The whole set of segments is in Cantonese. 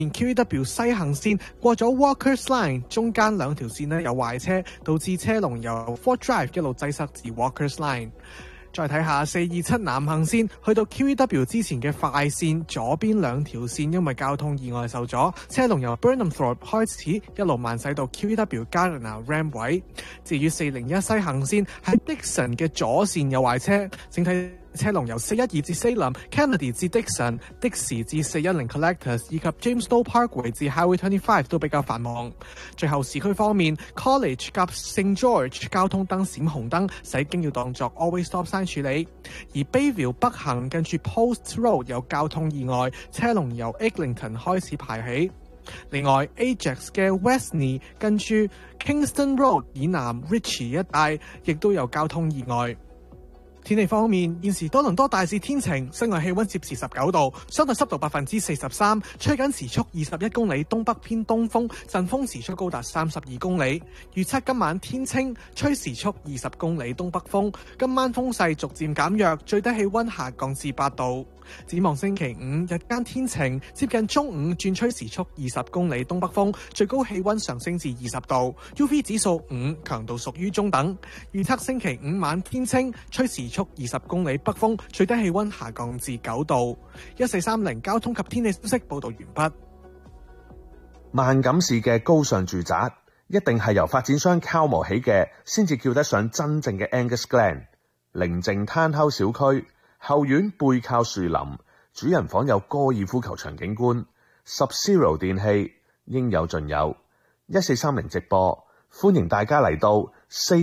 QEW 西行線過咗 Walker's Line， 中間兩條線呢有壞車，導致車龍由 Fort Drive 一路擠塞至 Walker's Line。再睇下427南行線去到 QEW 之前嘅快線，左邊兩條線因為交通意外受阻，車龍由 Burnhamthorpe 開始一路慢駛到 QEW Gardiner Ramp 位。至於401西行線喺 Dixon 嘅左線有壞車，整體車龍由412至 Salem、Kennedy 至 Dixon、的士至410 Collectors 以及 Jamestown Parkway 至 Highway 25都比較繁忙。最後市區方面 ，College 及 St George 交通燈閃紅燈，駛經要當作 Always Stop sign 處理。而 Bayview 北行近住 Post Road 有交通意外，車龍由 Eglinton 開始排起。另外 Ajax 嘅 Westney 近住 Kingston Road 以南 Ritchie 一帶亦都有交通意外。天氣方面，現時多倫多大致天晴，室外氣溫攝氏19度，相對濕度43%，吹緊時速21公里東北偏東風，陣風時速高達32公里。預測今晚天清，吹時速20公里東北風，今晚風勢逐漸減弱，最低氣溫下降至8度。展望星期五，日間天晴，接近中午轉吹時速20公里東北風，最高氣溫上升至20度 ，UV 指數5，強度屬於中等。預測星期五晚天清，吹時速20公里北風，最低氣溫下降至9度。1430交通及天氣消息報道完畢。 萬錦市嘅高尚住宅一定係由發展商敲磨起嘅，先至叫得上真正嘅 Angus Glen。寧靜攤口小區，後院背靠樹林，主人房有高爾夫球場景觀， Sub-Zero 電器應有盡有。1430直播，歡迎大家嚟到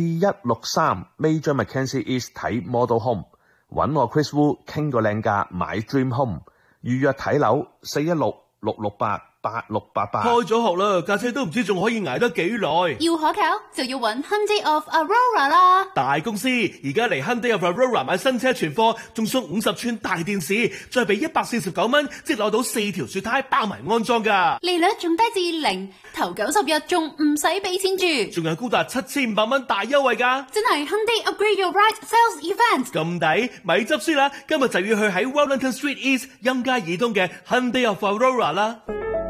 4163 Major Mackenzie East 睇 Model Home， 揾我 Chris Wu 傾個靚價買 Dream Home， 預約睇樓416-668-8688。 開咗學啦，架車都唔知仲可以捱得幾耐。 要可靠就要揾 Hyundai of Aurora 啦。 大公司而家嚟 Hyundai of Aurora 買新車存貨，仲送50寸大電視，再俾149蚊，即攞到4條雪胎包埋安裝噶。 利率仲低至0，頭90日仲唔使俾錢住， 仲有高達7500蚊大優惠噶。 真係 Hyundai Upgrade Your Ride Sales Event。 咁抵，咪執輸啦！今日就要去喺 Wellington Street East 陰街以東嘅 Hyundai of Aurora 啦。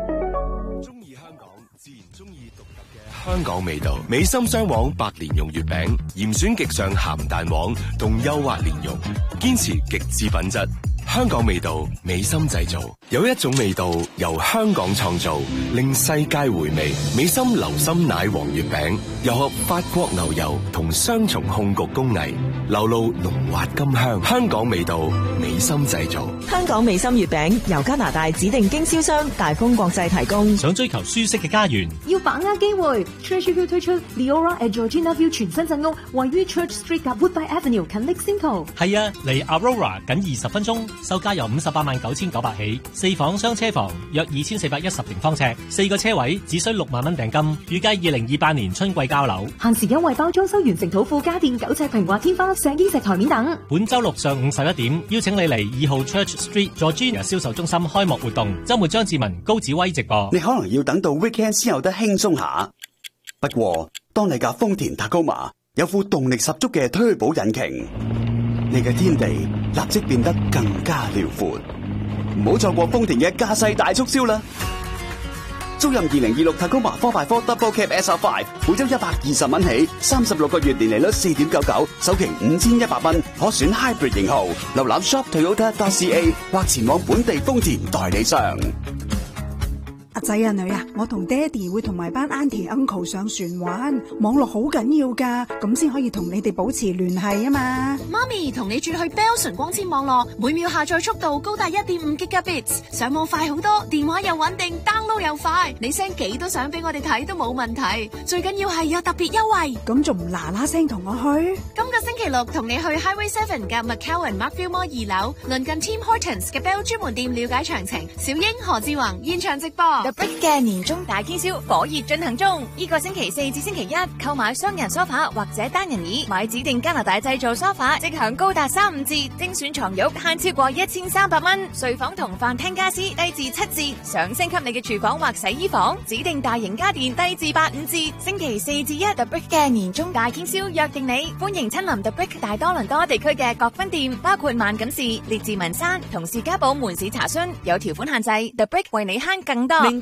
香港味道，美心雙黃白蓮蓉月餅，嚴選極上鹹蛋黃，凍優滑蓮蓉，堅持極致品質。香港味道，美心製造。有一種味道由香港創造，令世界回味。美心流心奶黃月餅，又合法國牛油同雙重控焗工藝，流露濃滑甘香。香港味道，美心製造。 香港美心月餅由加拿大指定經銷商大豐國際提供。 想追求舒適嘅家園， 要把握機會。Treasure View 推出 Leora at Georgina View 全新鎮屋，位於 Church Street 及 Woodbine Avenue 近 Lexington。 係啊，離 Aurora 僅20分鐘，售價由589900起，4房雙車房，約2410平方尺，4個車位，只需6萬蚊訂金，預計2028年春季交樓。 限時優惠包裝修完成土庫家電9尺平滑天花、石英石台面等。 本周六上午11點，邀請你嚟2號 Church Street Georgina 銷售中心開幕活動，周末張志文、高子威直播。 你可能要等到 weekend 先有得輕鬆下，不過當你架豐田 Tacoma 有副動力十足嘅推保引擎，你嘅天地立即變得更加遼闊。唔好錯過豐田嘅駕駛大促銷啦！租任2026 Tacoma 4x4 Double Cab SR5， 每周120蚊起，36個月年利率4.99%，首期5100蚊，可選 Hybrid 型號。瀏覽 shop Toyota.ca 或前往本地豐田代理商。 阿仔啊女啊，我同爹哋會同埋班 auntie uncle 上船玩，網絡好緊要噶，咁先可以同你哋保持聯繫啊嘛。 媽咪同你轉去 Bell 純光纖網絡，每秒下載速度高達 1.5 Gigabits， 上網快好多，電話又穩定 ，download 又快，你 send 幾多相俾我哋睇都冇問題，最緊要係有特別優惠。 咁仲唔嗱嗱聲同我去？ 今個星期六同你去 Highway 7嘅 McCowan Markville Mall 2樓，鄰近 Tim Hortons 嘅 Bell 專門店了解詳情。小英、何志宏現場直播。 The Brick 嘅年終大傾銷火熱進行中，呢個星期4至星期1，購買雙人梳化或者單人椅，買指定加拿大製造梳化，即享高達35折，精選床褥慳超過1300蚊，睡房同飯廳家私低至7折，想升級你嘅廚房或洗衣房，指定大型家電低至85折。星期4至1 The Brick 嘅年終大傾銷約定你，歡迎親臨 The Brick 大多倫多地區嘅各分店，包括萬錦市、列治文山同士嘉堡門市查詢，有條款限制。The Brick 為你慳更多。